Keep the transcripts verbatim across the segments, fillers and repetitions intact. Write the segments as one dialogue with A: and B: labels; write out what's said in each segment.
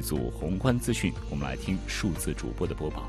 A: 组宏观资讯，我们来听数字主播的播报。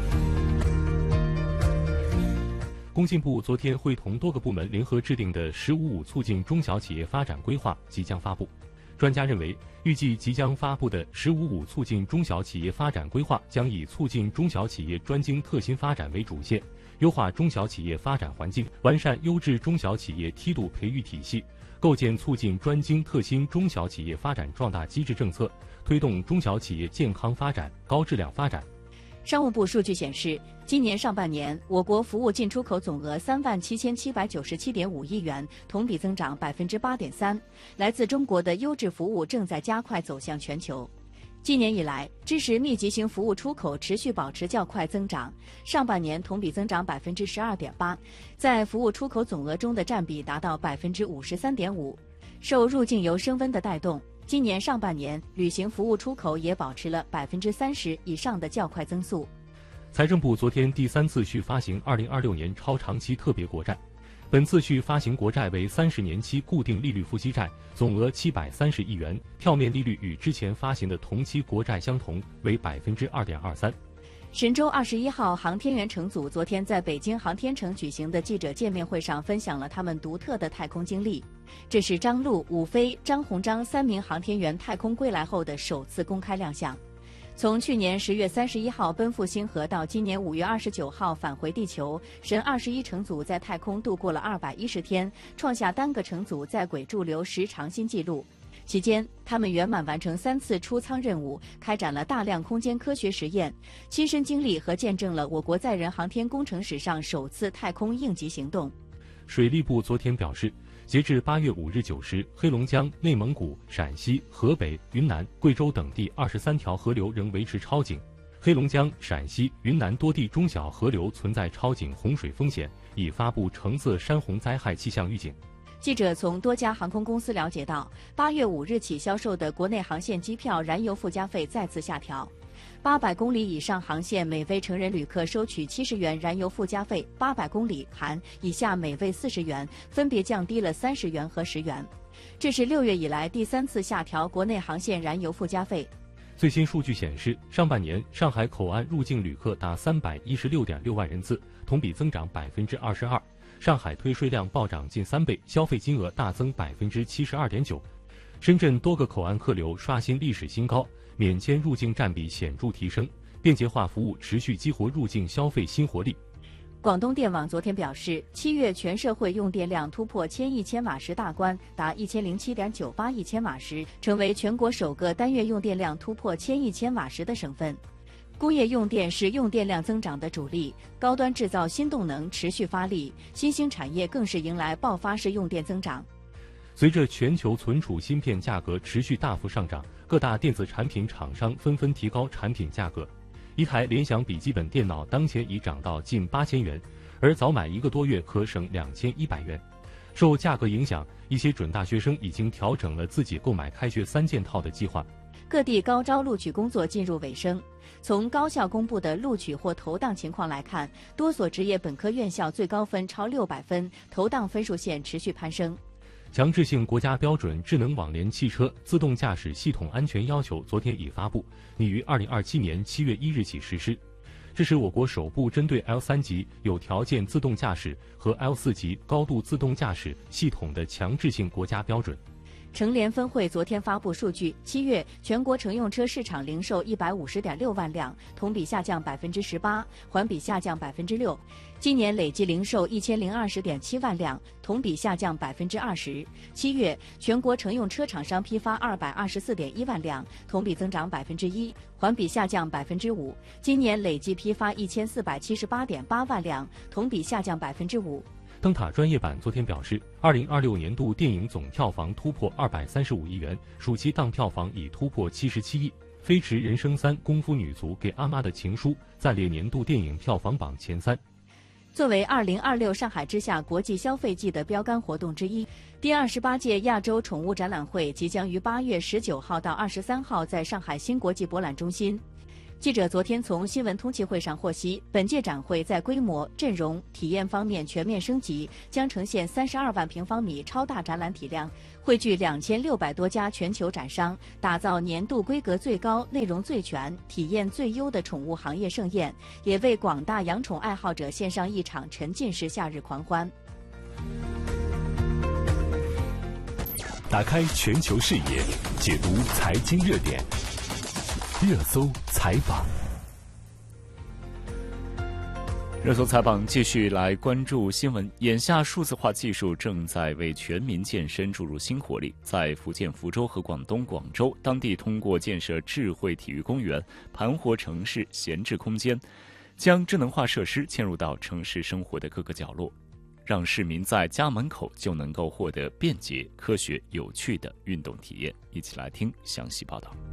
A: 工信部昨天会同多个部门联合制定的“十五五”促进中小企业发展规划即将发布。专家认为，预计即将发布的“十五五”促进中小企业发展规划将以促进中小企业专精特新发展为主线，优化中小企业发展环境，完善优质中小企业梯度培育体系，构建促进专精特新中小企业发展壮大机制政策，推动中小企业健康发展、高质量发展。
B: 商务部数据显示，今年上半年，我国服务进出口总额三万七千七百九十七点五亿元，同比增长百分之八点三。来自中国的优质服务正在加快走向全球。今年以来，支持密集型服务出口持续保持较快增长，上半年同比增长百分之十二点八，在服务出口总额中的占比达到百分之五十三点五。受入境游升温的带动，今年上半年旅行服务出口也保持了百分之三十以上的较快增速。
A: 财政部昨天第三次续发行二零二六年超长期特别国债，本次续发行国债为三十年期固定利率负息债，总额七百三十亿元，票面利率与之前发行的同期国债相同，为百分之二点二三。
B: 神舟二十一号航天员乘组昨天在北京航天城举行的记者见面会上分享了他们独特的太空经历。这是张陆、伍飞、张鸿章三名航天员太空归来后的首次公开亮相。从去年十月三十一号奔赴星河到今年五月二十九号返回地球，神二十一乘组在太空度过了二百一十天，创下单个乘组在轨驻留时长新纪录。期间，他们圆满完成三次出舱任务，开展了大量空间科学实验，亲身经历和见证了我国载人航天工程史上首次太空应急行动。
A: 水利部昨天表示，截至八月五日九时，黑龙江、内蒙古、陕西、河北、云南、贵州等地二十三条河流仍维持超警。黑龙江、陕西、云南多地中小河流存在超警洪水风险，已发布橙色山洪灾害气象预警。
B: 记者从多家航空公司了解到，八月五日起销售的国内航线机票燃油附加费再次下调。八百公里以上航线每位成人旅客收取七十元燃油附加费，八百公里含以下每位四十元，分别降低了三十元和十元。这是六月以来第三次下调国内航线燃油附加费。
A: 最新数据显示，上半年上海口岸入境旅客达三百一十六点六万人次，同比增长百分之二十二。上海退税量暴涨近三倍，消费金额大增百分之七十二点九。深圳多个口岸客流刷新历史新高，免签入境占比显著提升，便捷化服务持续激活入境消费新活力。
B: 广东电网昨天表示，七月全社会用电量突破千亿千瓦时大关，达一千零七点九八亿千瓦时，成为全国首个单月用电量突破千亿千瓦时的省份。工业用电是用电量增长的主力，高端制造新动能持续发力，新兴产业更是迎来爆发式用电增长。
A: 随着全球存储芯片价格持续大幅上涨，各大电子产品厂商纷纷提高产品价格。一台联想笔记本电脑当前已涨到近八千元，而早买一个多月可省两千一百元。受价格影响，一些准大学生已经调整了自己购买开学三件套的计划。
B: 各地高招录取工作进入尾声。从高校公布的录取或投档情况来看，多所职业本科院校最高分超六百分，投档分数线持续攀升。
A: 强制性国家标准智能网联汽车自动驾驶系统安全要求昨天已发布，拟于二零二七年七月一日起实施。这是我国首部针对 L 三 级有条件自动驾驶和 L 四 级高度自动驾驶系统的强制性国家标准。
B: 乘联分会昨天发布数据，七月全国乘用车市场零售一百五十点六万辆，同比下降百分之十八，环比下降百分之六。今年累计零售一千零二十点七万辆，同比下降百分之二十。七月全国乘用车厂商批发二百二十四点一万辆，同比增长百分之一，环比下降百分之五。今年累计批发一千四百七十八点八万辆，同比下降百分之五。
A: 灯塔专业版昨天表示，二零二六年度电影总票房突破二百三十五亿元，暑期档票房已突破七十七亿。《飞驰人生三》《功夫女足》给阿妈的情书暂列年度电影票房榜前三。
B: 作为二零二六上海之夏国际消费季的标杆活动之一，第二十八届亚洲宠物展览会即将于八月十九号到二十三号在上海新国际博览中心。 记者昨天从新闻通气会上获悉，本届展会在规模、阵容、体验方面全面升级，将呈现三十二万平方米超大展览体量，汇聚两千六百多家全球展商，打造年度规格最高、内容最全、体验最优的宠物行业盛宴，也为广大养宠爱好者献上一场沉浸式夏日狂欢。
C: 打开全球视野，解读财经热点。热搜采访，
D: 热搜采访继续来关注新闻。眼下，数字化技术正在为全民健身注入新活力。在福建福州和广东广州，当地通过建设智慧体育公园，盘活城市闲置空间，将智能化设施嵌入到城市生活的各个角落，让市民在家门口就能够获得便捷、科学、有趣的运动体验。一起来听详细报道。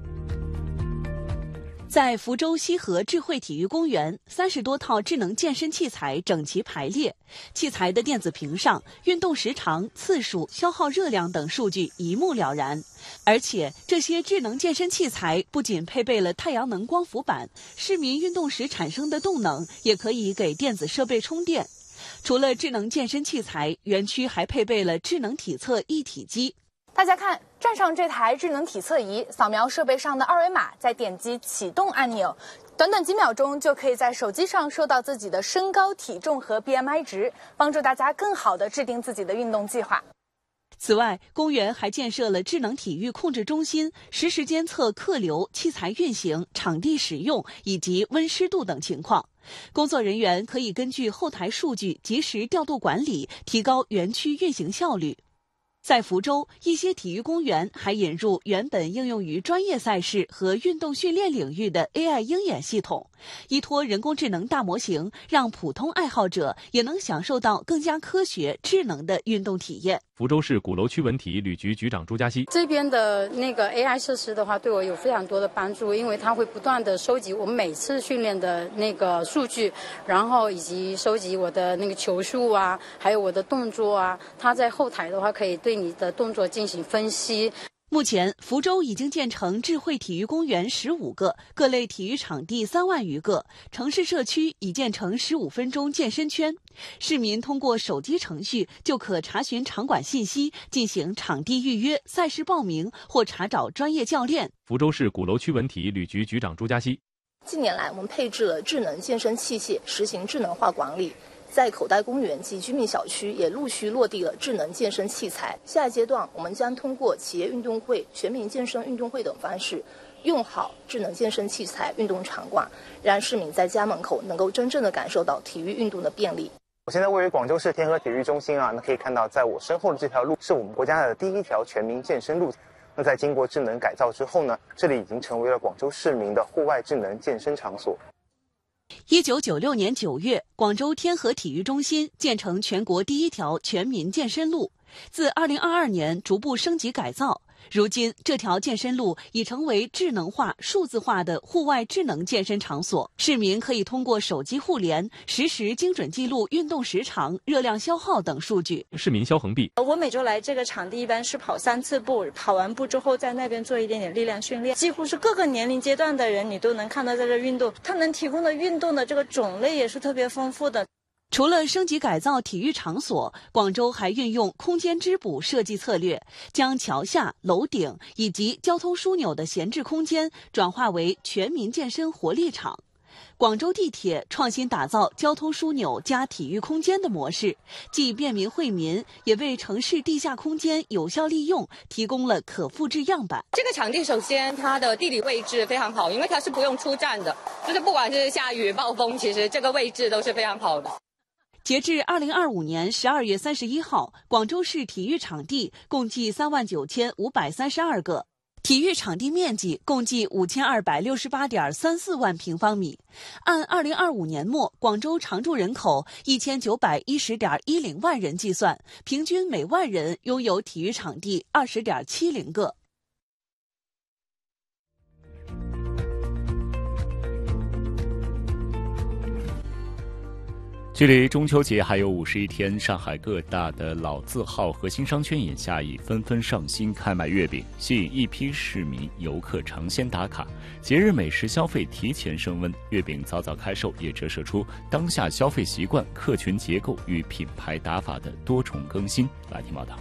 E: 在福州西河智慧体育公园，三十多套智能健身器材整齐排列，器材的电子屏上，运动时长、次数、消耗热量等数据一目了然。而且，这些智能健身器材不仅配备了太阳能光伏板，市民运动时产生的动能也可以给电子设备充电。除了智能健身器材，园区还配备了智能体测一体机。
F: 大家看，站上这台智能体测仪，扫描设备上的二维码，再点击启动按钮，短短几秒钟就可以在手机上收到自己的身高、体重和 B M I 值，帮助大家更好地制定自己的运动计划。
E: 此外，公园还建设了智能体育控制中心，实时监测客流、器材运行、场地使用以及温湿度等情况。工作人员可以根据后台数据及时调度管理，提高园区运行效率。在福州，一些体育公园还引入原本应用于专业赛事和运动训练领域的 A I 鹰眼系统，依托人工智能大模型，让普通爱好者也能享受到更加科学、智能的运动体验。
A: 福州市鼓楼区文体旅局局长朱佳熙：
G: 这边的那个 A I 设施的话，对我有非常多的帮助，因为它会不断的收集我们每次训练的那个数据，然后以及收集我的那个球数啊，还有我的动作啊，它在后台的话可以对你的动作进行分析。
E: 目前，福州已经建成智慧体育公园十五个，各类体育场地三万余个，城市社区已建成十五分钟健身圈。市民通过手机程序就可查询场馆信息，进行场地预约、赛事报名或查找专业教练。
A: 福州市鼓楼区文体旅局局长朱佳熙：
H: 近年来，我们配置了智能健身器械，实行智能化管理。在口袋公园及居民小区也陆续落地了智能健身器材。下一阶段，我们将通过企业运动会、全民健身运动会等方式，用好智能健身器材运动场馆，让市民在家门口能够真正的感受到体育运动的便利。
I: 我现在位于广州市天河体育中心啊，那可以看到，在我身后的这条路是我们国家的第一条全民健身路。那在经过智能改造之后呢，这里已经成为了广州市民的户外智能健身场所。
E: 一九九六年九月，广州天河体育中心建成全国第一条全民健身路，自二零二二年逐步升级改造。如今，这条健身路已成为智能化、数字化的户外智能健身场所。市民可以通过手机互联，实时精准记录运动时长、热量消耗等数据。
A: 市民肖恒碧：
J: 我每周来这个场地，一般是跑三次步，跑完步之后在那边做一点点力量训练。几乎是各个年龄阶段的人，你都能看到在这运动。它能提供的运动的这个种类也是特别丰富的。
E: 除了升级改造体育场所，广州还运用空间织补设计策略，将桥下、楼顶以及交通枢纽的闲置空间转化为全民健身活力场。广州地铁创新打造交通枢纽加体育空间的模式，既便民惠民，也为城市地下空间有效利用提供了可复制样板。
K: 这个场地首先它的地理位置非常好，因为它是不用出站的，就是不管是下雨、暴风，其实这个位置都是非常好的。
E: 截至二零二五年十二月三十一号，广州市体育场地共计三万九千五百三十二个，体育场地面积共计五千二百六十八点三四万平方米。按二零二五年末广州常住人口一千九百一十点一零万人计算，平均每万人拥有体育场地二十点七零个。
D: 距离中秋节还有五十一天，上海各大的老字号核心商圈眼下已纷纷上新开卖月饼，吸引一批市民游客尝鲜打卡。节日美食消费提前升温，月饼早早开售也折射出当下消费习惯、客群结构与品牌打法的多重更新。来听报道。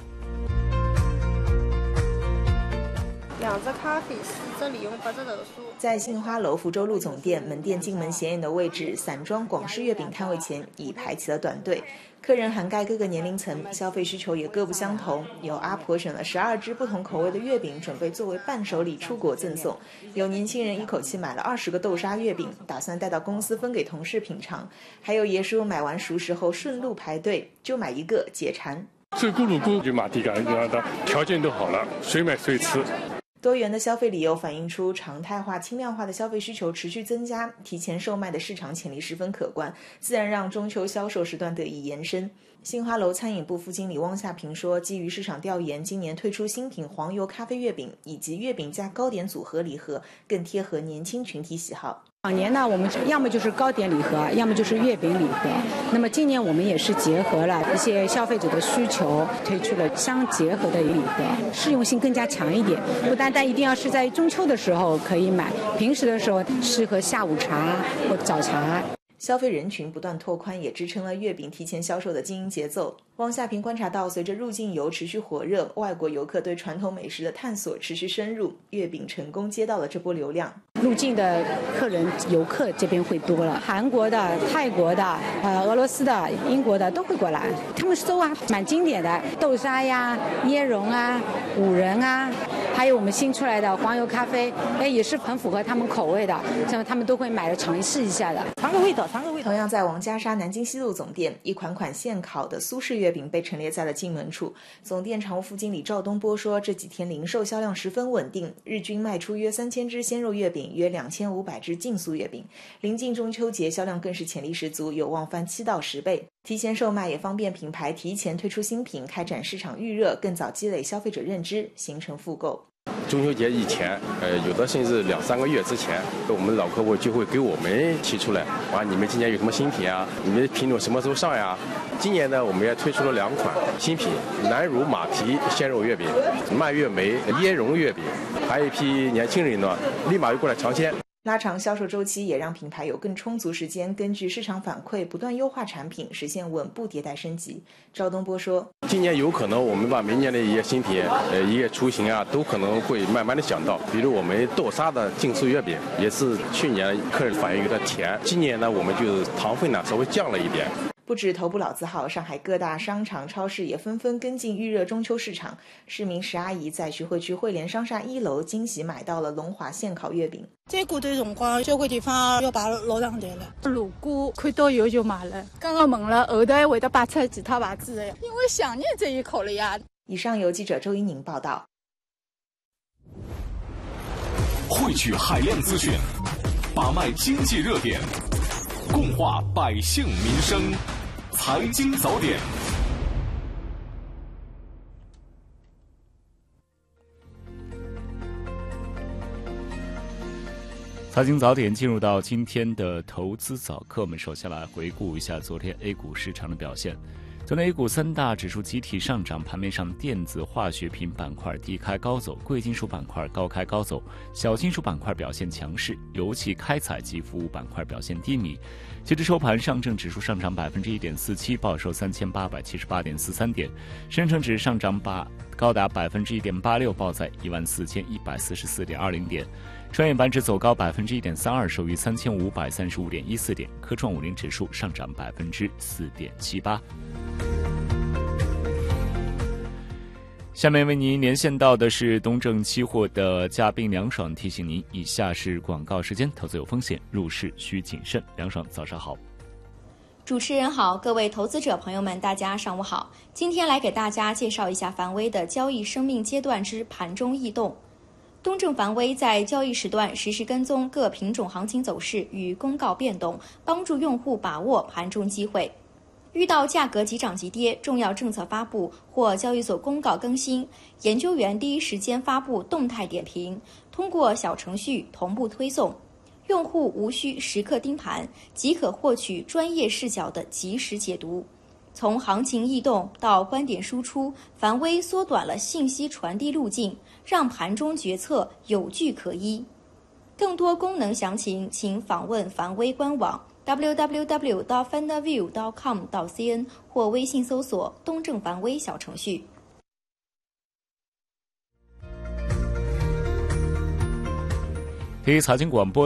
L: 两只咖啡，四只梨用八只豆酥。
M: 在杏花楼福州路总店门店进门显眼的位置，散装广式月饼摊位前已排起了短队，客人涵盖各个年龄层，消费需求也各不相同。有阿婆选了十二只不同口味的月饼，准备作为伴手礼出国赠送；有年轻人一口气买了二十个豆沙月饼，打算带到公司分给同事品尝；还有爷叔买完熟食后顺路排队，就买一个解馋。
N: 这咕噜咕就马蹄干，让它条件都好了，谁买谁吃。
M: 多元的消费理由反映出常态化、轻量化的消费需求持续增加，提前售卖的市场潜力十分可观，自然让中秋销售时段得以延伸。杏花楼餐饮部副经理汪夏平说，基于市场调研，今年推出新品黄油咖啡月饼以及月饼加糕点组合礼盒，更贴合年轻群体喜好。
O: 往年呢，我们要么就是糕点礼盒，要么就是月饼礼盒。那么今年我们也是结合了一些消费者的需求，推出了相结合的礼盒，适用性更加强一点。不单单一定要是在中秋的时候可以买，平时的时候适合下午茶或早茶。
M: 消费人群不断拓宽，也支撑了月饼提前销售的经营节奏。汪夏平观察到，随着入境游持续火热，外国游客对传统美食的探索持续深入，月饼成功接到了这波流量。
O: 入境的客人游客这边会多了，韩国的、泰国的、呃俄罗斯的、英国的都会过来，他们搜啊，蛮经典的豆沙呀、椰蓉啊、五仁啊，还有我们新出来的黄油咖啡，哎，也是很符合他们口味的，像他们都会买来尝试一下的，尝个味道，尝个味道。
M: 同样在王家沙南京西路总店，一款款现烤的苏式月饼被陈列在了进门处。总店常务副经理赵东波说，这几天零售销量十分稳定，日均卖出约三千只鲜肉月饼，约两千五百只净素月饼。临近中秋节，销量更是潜力十足，有望翻七到十倍。提前售卖也方便品牌提前推出新品，开展市场预热，更早积累消费者认知，形成复购。
P: 中秋节以前，呃，有的甚至两三个月之前，我们老客户就会给我们提出来，啊，你们今年有什么新品啊？你们的品种什么时候上呀？今年呢，我们也推出了两款新品：南乳马蹄鲜肉月饼、蔓越莓椰蓉月饼。还有一批年轻人呢，立马就过来尝鲜。
M: 拉长销售周期，也让品牌有更充足时间根据市场反馈不断优化产品，实现稳步迭代升级。赵东波说，
P: 今年有可能我们把明年的一些新品呃一些雏形啊都可能会慢慢的想到，比如我们豆沙的净素月饼也是去年客人反映有点甜，今年呢我们就糖分呢稍微降了一点。
M: 不止头部老字号，上海各大商场超市也纷纷跟进预热中秋市场。市民石阿姨在徐汇区汇联商厦一楼惊喜买到了龙华现烤月饼。
Q: 这个段辰光交关地方要排老长队了，路过看到有就买了，刚刚问了，后头还会得摆出其他牌子的，因为想念这一口了呀。
M: 以上由记者周一宁报道。
C: 汇聚海量资讯，把脉经济热点，共话百姓民生。财经早点，
D: 财经早点进入到今天的投资早课，我们首先来回顾一下昨天 A 股市场的表现。昨天 A 股三大指数集体上涨，盘面上电子化学品板块低开高走，贵金属板块高开高走，小金属板块表现强势，油气开采及服务板块表现低迷。截至收盘，上证指数上涨百分之一点四七，报收三千八百七十八点四三点；深成指上涨八高达百分之一点八六，报在一万四千一百四十四点二零点。创业板指走高百分之一点三二，收于三千五百三十五点一四点。科创五零指数上涨百分之四点七八。下面为您连线到的是东证期货的嘉宾梁爽，提醒您以下是广告时间，投资有风险，入市需谨慎。梁爽，早上好。
R: 主持人好，各位投资者朋友们，大家上午好。今天来给大家介绍一下凡威的交易生命阶段之盘中异动。东证凡威在交易时段实时跟踪各品种行情走势与公告变动，帮助用户把握盘中机会。遇到价格急涨急跌、重要政策发布或交易所公告更新，研究员第一时间发布动态点评，通过小程序同步推送。 用户无需时刻盯盘，即可获取专业视角的及时解读。从行情异动到观点输出，凡威缩短了信息传递路径，让盘中决策有据可依。更多功能详情，请访问凡威官网 double-u double-u double-u 点 fanderview 点 com 到 cn 或微信搜索东正凡威小程序。
D: 第一财经广播